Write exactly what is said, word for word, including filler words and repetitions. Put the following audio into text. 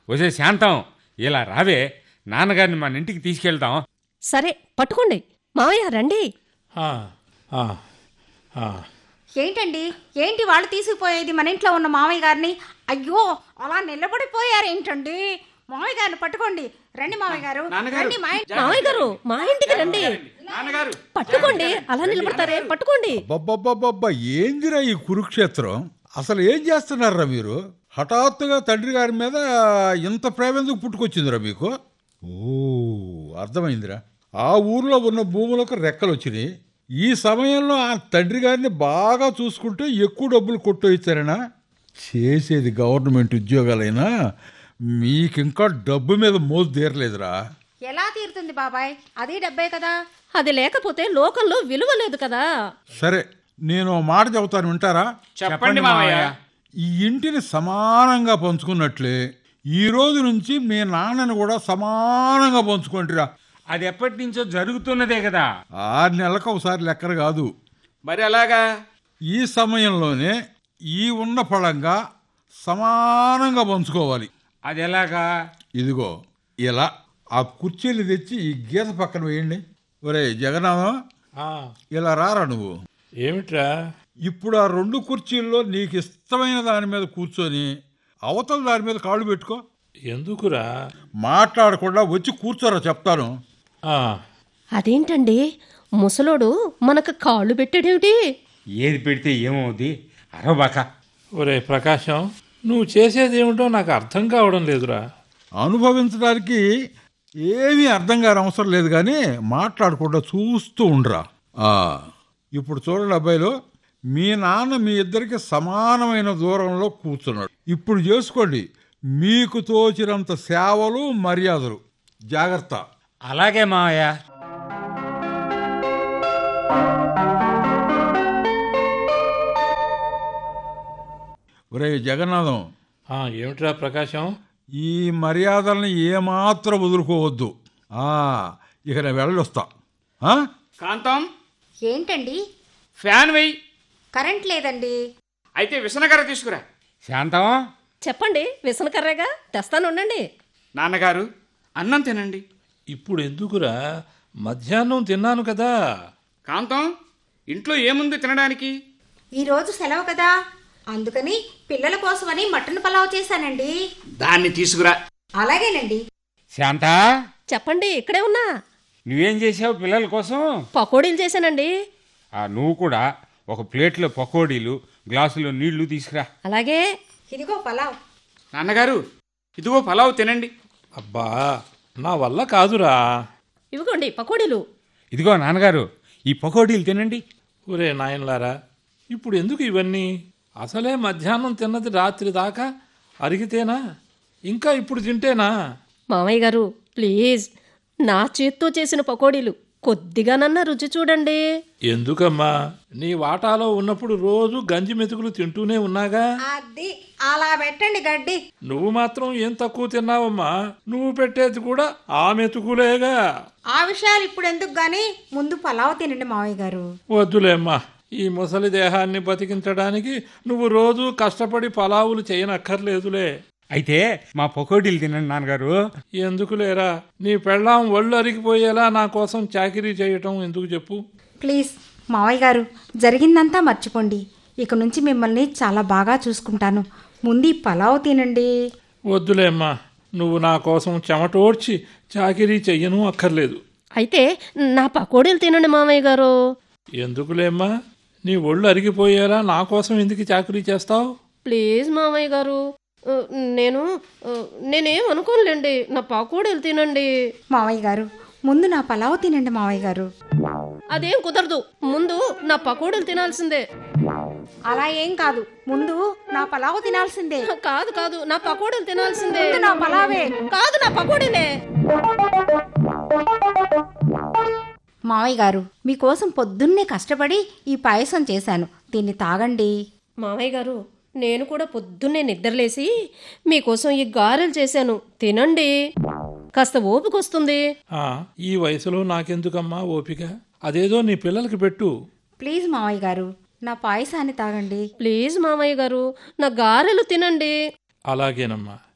వచ్చే శాంతం, ఇలా రావే, నాన్నగారిని మన ఇంటికి తీసుకెళ్తాం. సరే పట్టుకోండి మావయ్య, రండి. ఆ, ఆ, ఆ. ఏంటండి, ఏంటి వాళ్ళు తీసుకుపోయేది మన ఇంట్లో ఉన్న మామయ్య గారిని? అయ్యో, అలా నిలబడిపోయారేంటండి? మామయ్య గారిని పట్టుకోండి. రండి మామయ్య గారు, రండి మా ఇంటి- మావయ్య గారు మా ఇంటికి రండి. పట్టుకోండి, అలా నిలబడతారే, పట్టుకోండి. అబ్బబ్బబ్బబ్బబ్బా, ఏందిరా ఈ కురుక్షేత్రం? అసలు ఏం చేస్తున్నారా మీరు? హఠాత్తుగా తండ్రి గారి మీద ఇంత ప్రేమ ఎందుకు పుట్టుకొచ్చిందిరా మీకు? ఓ, అర్థమైందిరా. ఆ ఊర్లో ఉన్న భూములకు రెక్కలు వచ్చినాయి. ఈ సమయంలో ఆ తండ్రి గారిని బాగా చూసుకుంటే ఎక్కువ డబ్బులు కొట్టొచ్చారనా? చేసేది గవర్నమెంట్ ఉద్యోగాలైనా మీకింకా డబ్బు మీద మోజు తీరలేదురా. ఎలా తీరుతుంది బాబాయ్? అది డబ్బే కదా. అది లేకపోతే లోకంలో విలువ లేదు కదా. సరే, నేను ఓ మాట చెబుతాను, వింటారా? చెప్పండి మావయ్య. ఈ ఇంటిని సమానంగా పంచుకున్నట్లే ఈ రోజు నుంచి మీ నాన్నని కూడా సమానంగా పంచుకుంటారా. అది ఎప్పటి నుంచో జరుగుతున్నదే కదా. ఆరు నెలలకు ఒకసారి లెక్కన కాదు. మరి అలాగా? ఈ సమయంలోనే ఈ ఉన్న పళంగా సమానంగా పంచుకోవాలి. అది ఎలాగా? ఇదిగో ఇలా ఆ కుర్చీలు తెచ్చి ఈ గీత పక్కన వేయండి. ఒరే జగన్నాథం, ఆ, ఇలా రారా నువ్వు. ఏమిట్రా? ఇప్పుడు ఆ రెండు కుర్చీల్లో నీకు ఇష్టమైన దాని మీద కూర్చొని అవతల దాని మీద కాళ్ళు పెట్టుకో. ఎందుకురా? మాట్లాడకుండా వచ్చి కూర్చోరా, చెప్తాను. ఆ, అదేంటండి, ముసలోడు మనకు కాళ్ళు పెట్టాడేమిటి? ఏది పెడితే ఏమవుద్ది? అరవబాక. ఒరే ప్రకాశం, నువ్వు చేసేది ఏమిటో నాకు అర్థం కావడం లేదురా. అనుభవించడానికి ఏమీ అర్థం కాని అవసరం లేదు, కానీ మాట్లాడకుండా చూస్తూ ఉండరా. ఆ, ఇప్పుడు చూడండి అబ్బాయిలు, మీ నాన్న మీ ఇద్దరికి సమానమైన దూరంలో కూర్చున్నాడు. ఇప్పుడు చేసుకోండి మీకు తోచినంత సేవలు మర్యాదలు. జాగ్రత్త. అలాగే మావయ్య. ఒరే జగన్నాథం, ఆ, ఏమిట్రా ప్రకాశం? ఈ మర్యాదల్ని ఏమాత్రం వదులుకోవద్దు. ఆ, ఇక నేను వెళ్ళొస్తా. ఆ? కాంతం, ఏంటండి? ఫ్యాన్ వెయ్యి. కరెంట్ లేదండి. అయితే విసనకర్ర తీసుకురా. శాంతం, చెప్పండి, విసనకర్రగా తెస్తానుండండి. నాన్నగారు అన్నం తినండి. ఇప్పుడు ఎందుకురా? మధ్యాహ్నం తిన్నాను కదా. కాంతం, ఇంట్లో ఏముంది తినడానికి? ఈరోజు సెలవు కదా, అందుకని పిల్లల కోసమని మటన్ పలావ్ చేశానండి. దాన్ని తీసుకురా. అలాగేనండి. శాంత, చెప్పండి, ఇక్కడే ఉన్నా. నువ్వేం చేసావు పిల్లల కోసం? పకోడీలు చేశానండి. ఆ, నువ్వు కూడా ఒక ప్లేట్లో పకోడీలు, గ్లాసులో నీళ్లు తీసుకురా. అలాగే. ఇదిగో పలావ్. నాన్నగారు, ఇదిగో పలావ్ తినండి. అబ్బా, నా వల్ల కాదురా. ఇవిగోండి పకోడీలు. ఇదిగో నాన్నగారు, ఈ పకోడీలు తినండి. ఒరే నాయనలారా, ఇప్పుడు ఎందుకు ఇవన్నీ? అసలే మధ్యాహ్నం తిన్నది రాత్రి దాకా అరిగితేనా? ఇంకా ఇప్పుడు తింటేనా? మామయ్య గారు ప్లీజ్, నా చేత్తో చేసిన పకోడీలు కొద్దిగానన్నా రుచి చూడండి. ఎందుకమ్మా? నీ వాటాలో ఉన్నప్పుడు రోజు గంజి మెతుకులు తింటూనే ఉన్నాగా. అది అలా పెట్టండి గడ్డి. నువ్వు మాత్రం ఏం తక్కువ తిన్నావమ్మా? నువ్వు పెట్టేది కూడా ఆ మెతుకులేగా. ఆ విషయాలు ఇప్పుడు ఎందుకు గాని, ముందు పలావ్ తినండి మావయ్య గారు. వద్దులేమ్మా, ఈ ముసలి దేహాన్ని బతికించడానికి నువ్వు రోజు కష్టపడి పలావులు చేయనక్కర్లేదులే. అయితే మా పకోడీలు తినండి నాన్నగారు. ఎందుకులేరా? నీ పెళ్ళాం ఒళ్ళు అరిగిపోయేలా నా కోసం చాకిరీ చేయటం ఎందుకు చెప్పు? ప్లీజ్ మావయ్య గారు, జరిగిందంతా మర్చిపోండి. ఇక నుంచి మిమ్మల్ని చాలా బాగా చూసుకుంటాను. ముందు ఈ పలావ్ తినండి. వద్దులేమ్మా, నువ్వు నా కోసం చెమటోడ్చి చాకిరీ చెయ్యను అక్కర్లేదు. అయితే నా పకోడీలు తినండి మామయ్య గారు. ఎందుకులేమ్మా? నీ ఒళ్ళు అరిగిపోయేలా నా కోసం ఎందుకు చాకరీ చేస్తావు? ప్లీజ్ మామయ్య గారు, నేను నేనేం అనుకోనులేండి, నా పకోడీలు తినండి. మావయ్య గారు, ముందు నా పలావ్ తినండి మావయ్య గారు. అదేం కుదరదు, ముందు నా పకోడీలు తినాల్సిందే. అలా ఏం కాదు, ముందు నా పలావ్ తినాల్సిందే. కాదు కాదు, నా పకోడీలు తినాల్సిందే. ముందు నా పలావే. కాదు, నా పకోడీలే. మావయ్య గారు, మీకోసం పొద్దున్నే కష్టపడి ఈ పాయసం చేశాను, దీన్ని తాగండి. మామయ్య గారు, నేను కూడా పొద్దున్నే నిద్రలేసి మీకోసం ఈ గారెలు చేశాను, తినండి, కాస్త ఓపిక వస్తుంది. ఆ, ఈ వయసులో నాకెందుకమ్మా ఓపిక? అదేదో నీ పిల్లలకి పెట్టు. ప్లీజ్ మావయ్య గారు, నా పాయసాన్ని తాగండి. ప్లీజ్ మామయ్య గారు, నా గారెలు తినండి. అలాగేనమ్మా.